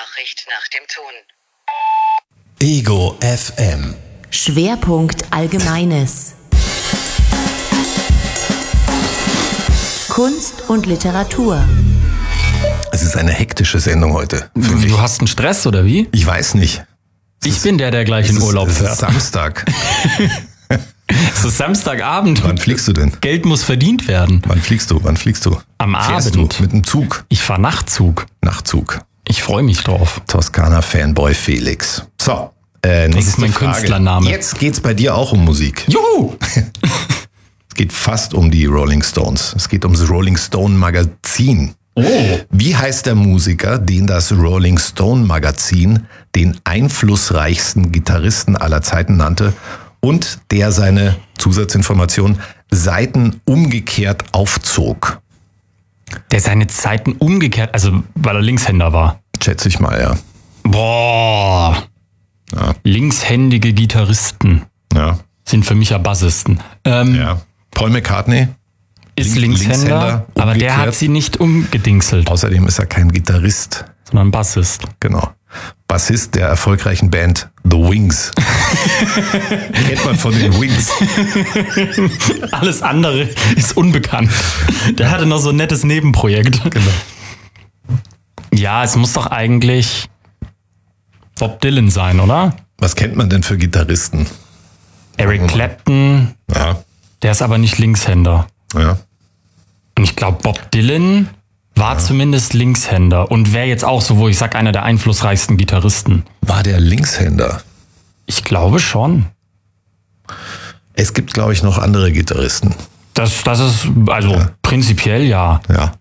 Nachricht nach dem Ton. Ego FM. Schwerpunkt Allgemeines. Kunst und Literatur. Es ist eine hektische Sendung heute. Du hast einen Stress, oder wie? Ich weiß nicht. Ich bin der gleich in Urlaub fährt. Es ist Samstag. Es ist Samstagabend. Wann fliegst du denn? Geld muss verdient werden. Wann fliegst du? Am Fährst Abend. du mit dem Zug? Ich fahr Nachtzug. Nachtzug. Ich freue mich drauf. Toskana-Fanboy Felix. So, Das nächste ist mein Frage. Künstlername. Jetzt geht's bei dir auch um Musik. Juhu! Es geht fast um die Rolling Stones. Es geht ums Rolling Stone Magazin. Oh. Wie heißt der Musiker, den das Rolling Stone Magazin den einflussreichsten Gitarristen aller Zeiten nannte und der seine Zusatzinformation Seiten umgekehrt aufzog? Der seine Zeiten umgekehrt, also weil er Linkshänder war. Schätze ich mal, ja. Boah. Ja. Linkshändige Gitarristen Ja. sind für mich ja Bassisten. Ja. Paul McCartney, Ist Linkshänder, Linkshänder, aber der umgekehrt. hat sie nicht umgedingselt, Außerdem ist er kein Gitarrist. sondern Bassist. Genau. Bassist der erfolgreichen Band The Wings. Kennt man von den Wings. Alles andere ist unbekannt. Der hatte noch so ein nettes Nebenprojekt. Genau. Ja, es muss doch eigentlich Bob Dylan sein, oder? Was kennt man denn für Gitarristen? Eric Clapton, Ja, der ist aber nicht Linkshänder. ja. Und ich glaube, Bob Dylan war zumindest Linkshänder und wäre jetzt auch so, wo ich sag, einer der einflussreichsten Gitarristen. War der Linkshänder? Ich glaube schon. Es gibt, glaube ich, noch andere Gitarristen. Das ist, also prinzipiell ja. Ja.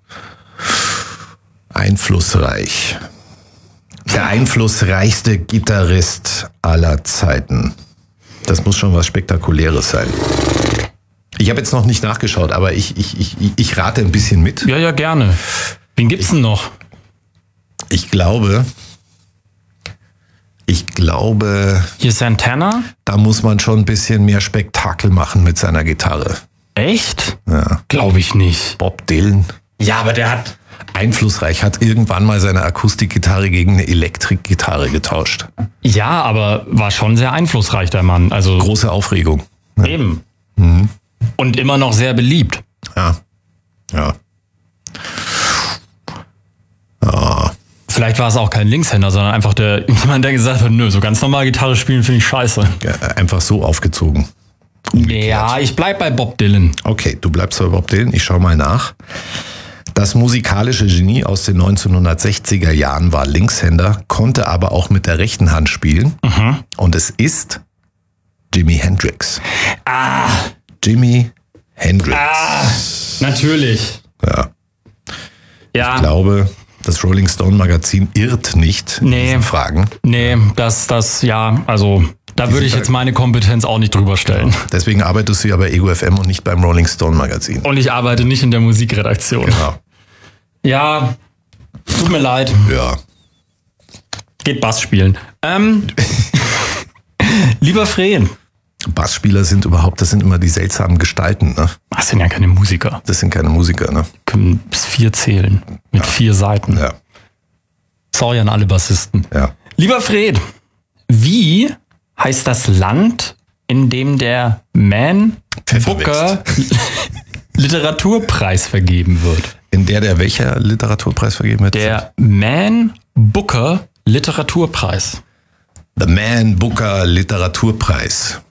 Einflussreich. Der einflussreichste Gitarrist aller Zeiten. Das muss schon was Spektakuläres sein. Ich habe jetzt noch nicht nachgeschaut, aber ich rate ein bisschen mit. Ja, ja, gerne. Wen gibt's denn noch? Ich glaube, Hier Santana? da muss man schon ein bisschen mehr Spektakel machen mit seiner Gitarre. Echt? Ja. Glaube ich nicht. Bob Dylan, Ja, aber der hat... einflussreich, hat irgendwann mal seine Akustikgitarre gegen eine Elektrikgitarre getauscht. Ja, aber war schon sehr einflussreich, der Mann. Also Große Aufregung. eben. Und immer noch sehr beliebt. Ja. Ja. Vielleicht war es auch kein Linkshänder, sondern einfach jemand, der gesagt hat, nö, so ganz normal Gitarre spielen finde ich scheiße. Einfach so aufgezogen. Umgekehrt. Ja, ich bleib bei Bob Dylan. Okay, du bleibst bei Bob Dylan. Ich schau mal nach. Das musikalische Genie aus den 1960er Jahren war Linkshänder, konnte aber auch mit der rechten Hand spielen. Und es ist Jimi Hendrix. Jimi Hendrix. Natürlich. Ja. Ja, Ich glaube, das Rolling Stone Magazin irrt nicht in Nee. diesen Fragen. nee, also da würde ich jetzt meine Kompetenz auch nicht drüber stellen. Deswegen arbeitest du ja bei Ego FM und nicht beim Rolling Stone Magazin. Und ich arbeite nicht in der Musikredaktion. Genau. Ja, tut mir leid. Ja. Geht Bass spielen. Lieber Fred, Bassspieler das sind immer die seltsamen Gestalten, ne? das sind ja keine Musiker. Das sind keine Musiker, ne? Können bis 4 zählen. Mit 4 Seiten. Ja. Sorry an alle Bassisten. Ja. Lieber Fred, wie heißt das Land, in dem der Man Pfeffer Booker Literaturpreis vergeben wird? In der welcher Literaturpreis vergeben wird? Der Man Booker Literaturpreis. The Man Booker Literaturpreis.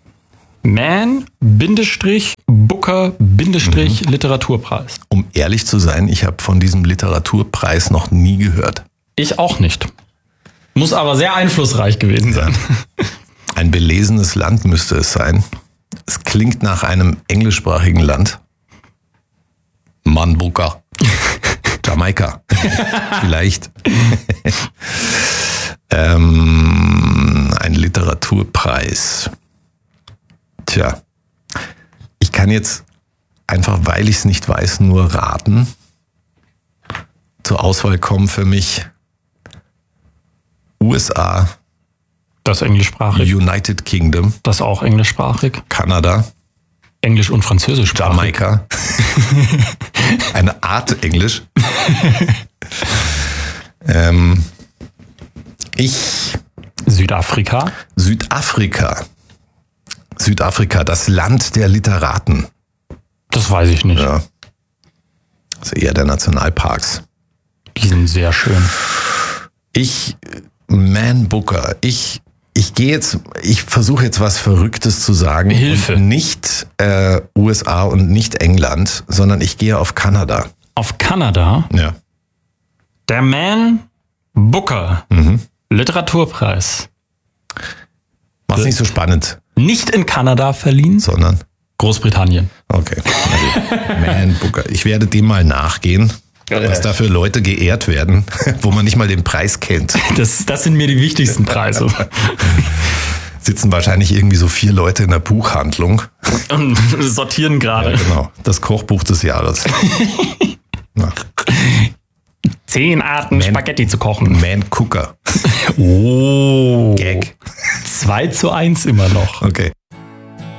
Man-Booker-Literaturpreis. Um ehrlich zu sein, ich habe von diesem Literaturpreis noch nie gehört. Ich auch nicht. Muss aber sehr einflussreich gewesen sein. Ein belesenes Land müsste es sein. Es klingt nach einem englischsprachigen Land. Man Booker. Jamaika. Vielleicht. Ein Literaturpreis. Tja, ich kann jetzt einfach, weil ich es nicht weiß, nur raten. Zur Auswahl kommen für mich USA, Das ist englischsprachig. United Kingdom, Das ist auch englischsprachig. Kanada, Englisch und Französisch. Jamaika. Eine Art Englisch. Südafrika. Südafrika, das Land der Literaten. Das weiß ich nicht. Ja. Das ist eher der Nationalparks. Die sind sehr schön. Man Booker, ich versuche jetzt was Verrücktes zu sagen. Hilfe. Und nicht USA und nicht England, sondern ich gehe auf Kanada. Auf Kanada? Ja. Der Man Booker. Literaturpreis. Mach's nicht so spannend, Nicht in Kanada verliehen, sondern... Großbritannien. Okay. Man Booker. Ich werde dem mal nachgehen, was da für Leute geehrt werden, wo man nicht mal den Preis kennt. Das sind mir die wichtigsten Preise. Sitzen wahrscheinlich irgendwie so 4 Leute in der Buchhandlung. Und sortieren gerade. Ja, genau. Das Kochbuch des Jahres. Na. 10 Arten Spaghetti zu kochen. Man Cooker. Oh. Gag. 2:1 immer noch. Okay.